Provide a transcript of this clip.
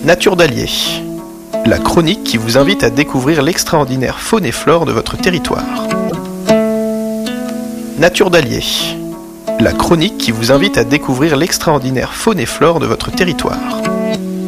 Nature d'Allier, la chronique qui vous invite à découvrir l'extraordinaire faune et flore de votre territoire. Nature d'Allier, la chronique qui vous invite à découvrir l'extraordinaire faune et flore de votre territoire.